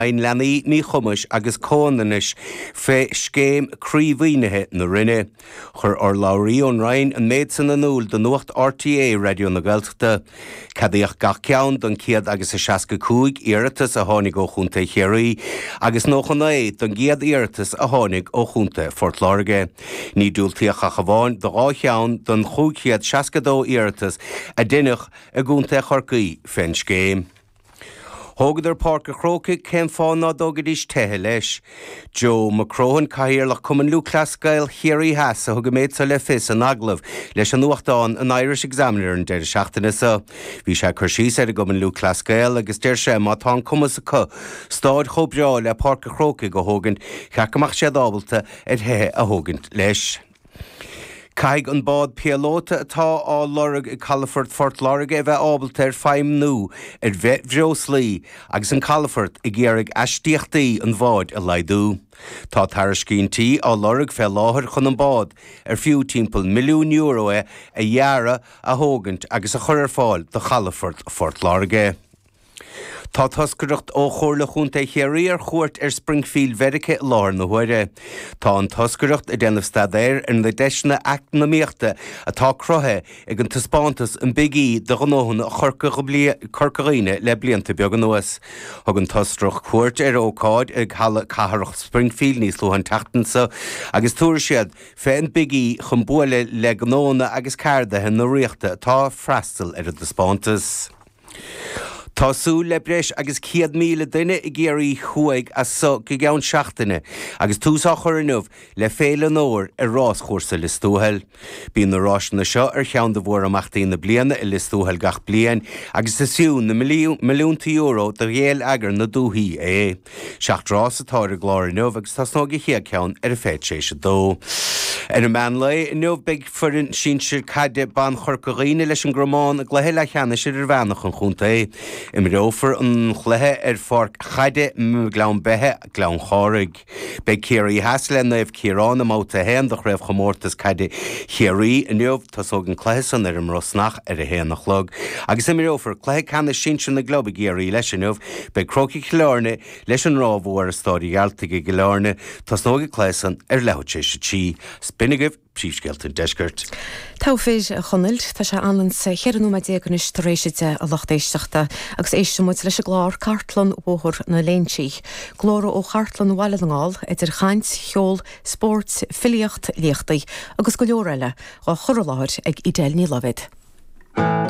Ein lenaí ní chumas agus cónanis fé scéim críomhaoinethe na rinne. Chur ar Láiríon Ryan an méid san anúil don nuacht RTA radio na Gaeltachta. Cadíoch gach ceann don ciad agus a 65 iarratas a tháinig ó chunta Chéirí, agus nóchan é don giad iarratas a tháinig ó chunta Fort Láirge. Ní dúiltíoch a chabháin do gá cheann don chúciad 62 iarratas a duineach a gúnta Chorcaí féin scéim. Hógadar Páirc Chrócaigh cén fáin ná dógad is tethe leis. Joe McCrohan caiir le cumann lúclascail Chéirí Heas a thugad méid sa le fis an aglah leis an nuachtáin an Irish Examiner an deir seachtaine sa. Bhí sé chuir síos ar a cumann lúclascail agus deir sé má tá cumas a chu stáid chomhreáil le Páirc Chrócaigh go hógan cheacamach sé dábalta ar the a hógant leis. Caig an bád pialóta atá á Lorg I Calafort Fort Láirge bheith ábalta ar feim nó ar bheith bhreó slí agus an Calafort I ggéirigh eistíochtaí an bháid a leidú. Tá tarascíntaí á Lorg fé láthir chun an bád ar fiú timpeall €1,000,000 a dhearra a thógant agus a chur ar fáil do Calafort Fort Láirge. Tá toscaireacht ó chóirla chunta Chéirí ar chuairt ar Springfield Verice lár na huaire. Tá an toscaireacht a déanamh stadéir ar na deisna act na míochta atá crothe ag an taspántas an bigí do gnóhanna Corcaíine le blianta beag an nuas. Thug an toscaireacht chuairt ar ócáid ag cathareacht Springfield níos luhan teachtansa agus túair siad fé an bigí chun buaile le gnóna agus cairdathe na riachta atá freastal ar a taspántas. Tású le breis agus 100,000 duine I géirí chuaig as so go gceann seachtaine agus túsá chur inmh le féile nóir ar rás chóirsa listúthel. Bhí na ráisina seo ar cheann do bhór amachtaí na bliana I listúthel gach blian agus isisiún na €1,000,000 do réal agar na dúthaí é. Seacht rás atá ar gláir inmh agus tá snága chéad ceann ar a féit sé se dó. Ar an man le inmh beag furin sin siir caide ban Chorcaíine leis an Gromán a glethe le cheanna siir ar bhenach an chunta é. Im rófar an chlethe ar fórc chaide glán bethe glán cháraigh. Be Chéirí Heas le naomh Ciarán am áta héan do raibh chomórtas caide Chéirí inmh tá sógan clethe san ar an Rosnach ar a héan nach log. Agus im rófar clethe canna sin na glob a Géirí leis inmh be Crocaigh Chláirne leis an rábhór a stáidí gealtaigh go Lárne tá sóga clethe san ar lehaite sé tí. Spinnigh príomhscealtain deisgurt. Tá féis a chonailt tá sé anlan sa cheanú me déaganis taréisite a lochtéisteachta agus éistemuid leis a glár cartlan óthir na léintí. Glóra ó chartlan bhaileangáil idir chaint, cheol, sport, filiocht, léachtaí agus go leor eile á chur láthir ag idéil ní levid.